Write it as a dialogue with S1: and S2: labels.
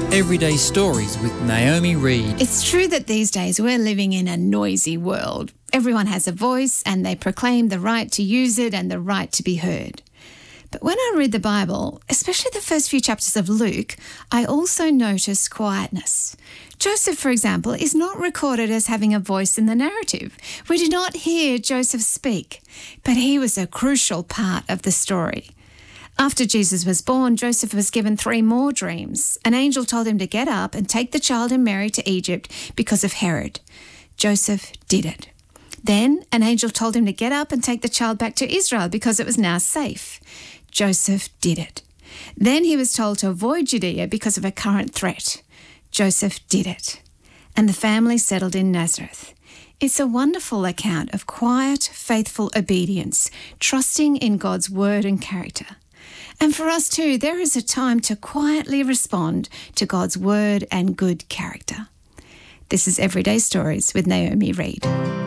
S1: Everyday Stories with Naomi Reed.
S2: It's true that these days we're living in a noisy world. Everyone has a voice and they proclaim the right to use it and the right to be heard. But when I read the Bible, especially the first few chapters of Luke, I also notice quietness. Joseph, for example, is not recorded as having a voice in the narrative. We do not hear Joseph speak, but he was a crucial part of the story. After Jesus was born, Joseph was given 3 more dreams. An angel told him to get up and take the child and Mary to Egypt because of Herod. Joseph did it. Then an angel told him to get up and take the child back to Israel because it was now safe. Joseph did it. Then he was told to avoid Judea because of a current threat. Joseph did it. And the family settled in Nazareth. It's a wonderful account of quiet, faithful obedience, trusting in God's word and character. And for us too, there is a time to quietly respond to God's word and good character. This is Everyday Stories with Naomi Reed.